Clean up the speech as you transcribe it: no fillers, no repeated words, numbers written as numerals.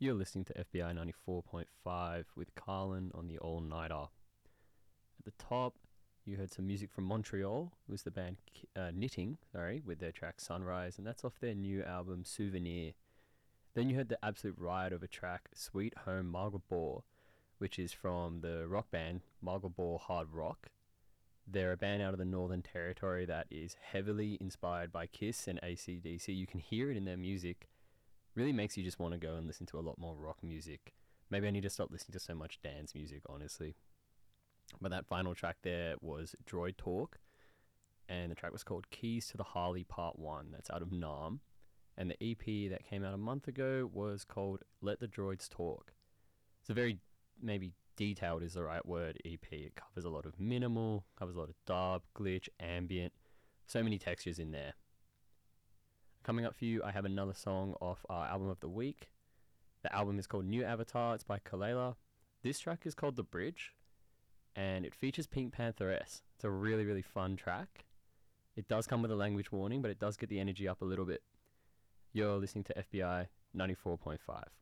You're listening to FBI 94.5 with Carlin on the All Nighter. At the top, you heard some music from Montreal. It was the band Knitting, with their track Sunrise, and that's off their new album Souvenir. Then you heard the absolute riot of a track, Sweet Home Margaret, which is from the rock band Margaret Hard Rock. They're a band out of the Northern Territory that is heavily inspired by Kiss and AC/DC. You can hear it in their music. Really makes you just want to go and listen to a lot more rock music. Maybe I need to stop listening to so much dance music, honestly. But that final track there was Droid Talk, and the track was called Keys to the Harley Part 1. That's out of Nam. And the EP that came out a month ago was called Let the Droids Talk. It's a very, maybe detailed is the right word, EP. It covers a lot of minimal, covers a lot of dub, glitch, ambient, so many textures in there. Coming up for you, I have another song off our album of the week. The album is called New Avatar. It's by Kalela. This track is called The Bridge, and it features Pink Pantheress. It's a really, really fun track. It does come with a language warning, but it does get the energy up a little bit. You're listening to FBI 94.5.